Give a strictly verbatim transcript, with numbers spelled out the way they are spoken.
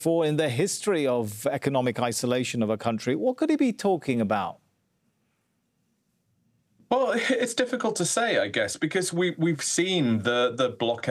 For in the history of economic isolation of a country, what could he be talking about? Well, it's difficult to say, I guess, because we we've seen the the blockade